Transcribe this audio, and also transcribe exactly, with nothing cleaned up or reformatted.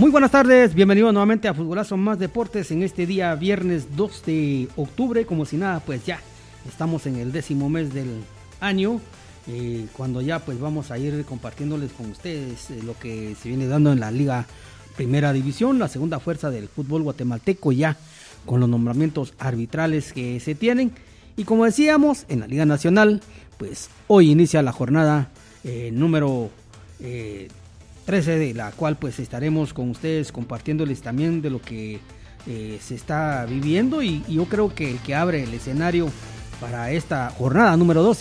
Muy buenas tardes, bienvenidos nuevamente a Futbolazo Más Deportes en este día viernes dos de octubre. Como si nada, pues ya estamos en el décimo mes del año, eh, cuando ya pues vamos a ir compartiéndoles con ustedes eh, lo que se viene dando en la Liga Primera División, la segunda fuerza del fútbol guatemalteco, ya con los nombramientos arbitrales que se tienen. Y como decíamos, en la Liga Nacional, pues hoy inicia la jornada eh, número eh, trece, de la cual pues estaremos con ustedes compartiéndoles también de lo que eh, se está viviendo, y, y yo creo que el que abre el escenario para esta jornada número doce